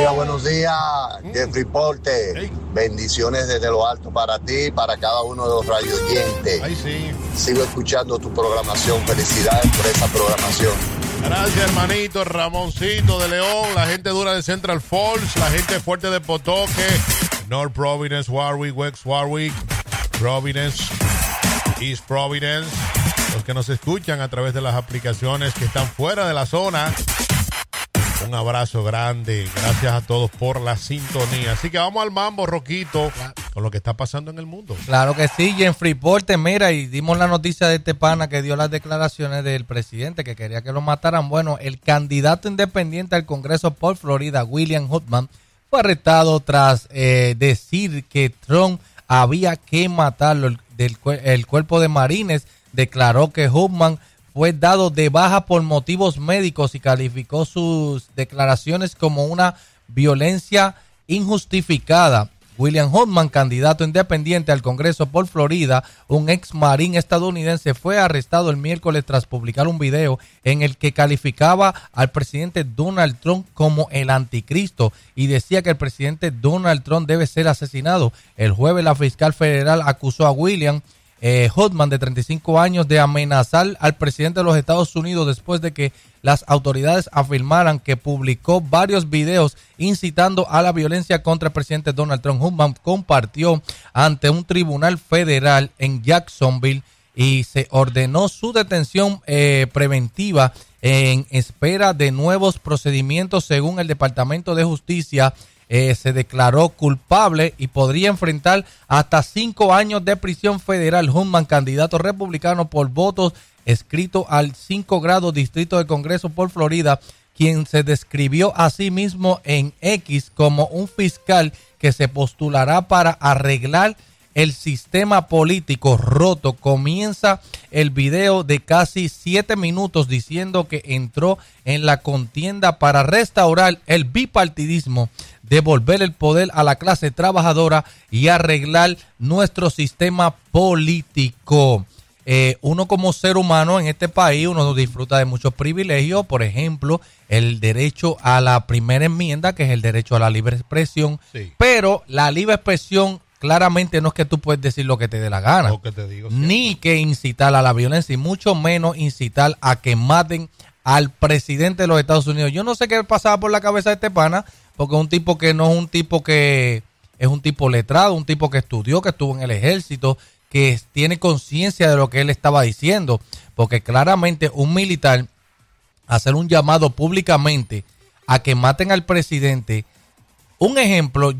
buenos días, Jeffrey Porte. Bendiciones desde lo alto para ti y para cada uno de los radioyentes. Ay, sí. Sigo escuchando tu programación. Felicidades por esa programación. Gracias, hermanito. Ramoncito de León, la gente dura de Central Falls, la gente fuerte de Potoque, North Providence, Warwick, West Warwick, Providence, East Providence. Los que nos escuchan a través de las aplicaciones que están fuera de la zona. Un abrazo grande. Gracias a todos por la sintonía. Así que vamos al mambo, Roquito, con lo que está pasando en el mundo. Claro que sí, y en Freeport, mira, y dimos la noticia de este pana que dio las declaraciones del presidente que quería que lo mataran. Bueno, el candidato independiente al Congreso por Florida, William Hoffman, fue arrestado tras decir que Trump había que matarlo. El cuerpo de marines declaró que Hoffman fue dado de baja por motivos médicos y calificó sus declaraciones como una violencia injustificada. William Hoffman, candidato independiente al Congreso por Florida, un ex marín estadounidense, fue arrestado el miércoles tras publicar un video en el que calificaba al presidente Donald Trump como el anticristo y decía que el presidente Donald Trump debe ser asesinado. El jueves la fiscal federal acusó a William Hoffman, de 35 años, de amenazar al presidente de los Estados Unidos después de que las autoridades afirmaran que publicó varios videos incitando a la violencia contra el presidente Donald Trump. Hoffman compartió ante un tribunal federal en Jacksonville y se ordenó su detención preventiva en espera de nuevos procedimientos. Según el Departamento de Justicia, se declaró culpable y podría enfrentar hasta 5 años de prisión federal. Hoffman, candidato republicano por votos escrito al 5 grado distrito de Congreso por Florida, quien se describió a sí mismo en X como un fiscal que se postulará para arreglar el sistema político roto. Comienza el video de casi 7 minutos diciendo que entró en la contienda para restaurar el bipartidismo, devolver el poder a la clase trabajadora y arreglar nuestro sistema político. Uno como ser humano en este país, uno disfruta de muchos privilegios, por ejemplo, el derecho a la primera enmienda, que es el derecho a la libre expresión, sí. Pero la libre expresión claramente no es que tú puedes decir lo que te dé la gana, lo que te digo, ni que incitar a la violencia, y mucho menos incitar a que maten al presidente de los Estados Unidos. Yo no sé qué pasaba por la cabeza de este pana, porque es un tipo que no es un tipo que es un tipo letrado, un tipo que estudió, que estuvo en el ejército, que tiene conciencia de lo que él estaba diciendo, porque claramente un militar hacer un llamado públicamente a que maten al presidente, un ejemplo.